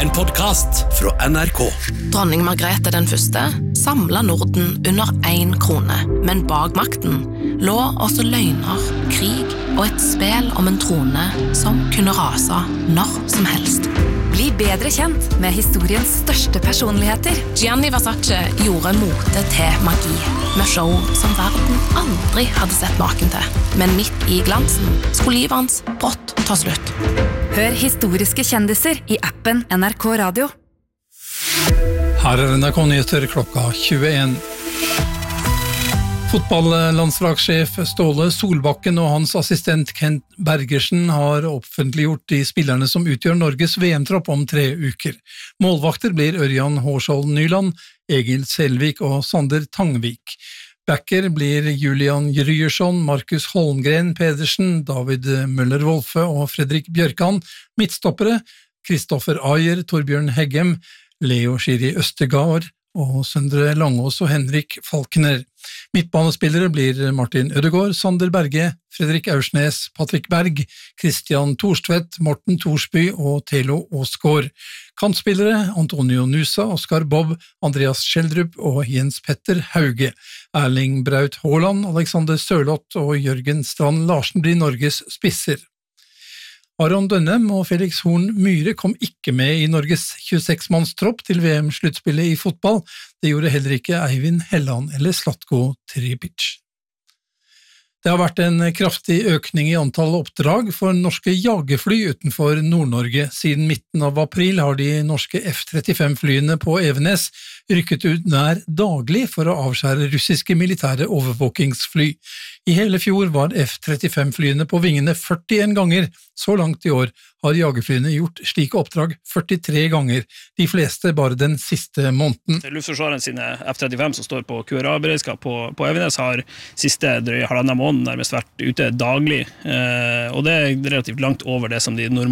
en podcast fra NRK. Dronning Margrethe den første samlet Norden under 1 krone, men bak makten lå også løgner, krig og et spel om en trone som kunne rase når som helst. Bli bedre kjent med historiens største personligheter. Gianni Versace gjorde mote til magi, med show som verden aldri hadde sett maken til. Men midt i glansen skulle livet hans brått ta slutt. Hør historiske kjendiser i appen NRK Radio. Her NRK Nyheter klokka 21. Fotballandslagssjef Ståle Solbakken og hans assistent Kent Bergersen har offentliggjort de spillerne som utgjør Norges VM-tropp om 3 uker. Målvakter blir Ørjan Hårskjold Nyland, Egil Selvik og Sander Tangvik. Backer blir Julian Ryerson, Markus Holmgren Pedersen, David Møller-Wolfe og Fredrik Bjørkan. Midtstoppere Kristoffer Ayer, Torbjørn Heggem, Leo Schiri Østegard og Søndre Langås og Henrik Falkner. Midtbanespillere blir Martin Ødegaard, Sander Berge, Fredrik Aursnes, Patrick Berg, Christian Thorstvedt, Morten Thorsby og Thelo Åsgaard. Kantspillere Antonio Nusa, Oskar Bob, Andreas Schjeldrup og Jens Petter Hauge. Erling Braut Haaland, Alexander Sørloth og Jørgen Strand Larsen blir Norges spisser. Aron Dønnem og Felix Horn Myhre kom ikke med i Norges 26-mannstropp til VM-sluttspillet i fotball. Det gjorde heller ikke Eivind Helland eller Zlatko Tripic. Det har vært en kraftig økning i antall oppdrag for norske jagerfly utenfor Nord-Norge. Siden midten av april har de norske F-35-flyene på Evenes rykket ut nær daglig for å avskjære russiske militære overvåkingsfly. I hele fjor var F-35-flyene på vingene 41 ganger. Så langt i år har jagerflyene gjort slike oppdrag 43 ganger, de fleste bare den siste måneden. Luftforsvaret sine F-35 som står på QRA-beredskap på Evenes har siste drøye halvannen måned nærmest vært ute daglig, og det er relativt langt over det som de normalt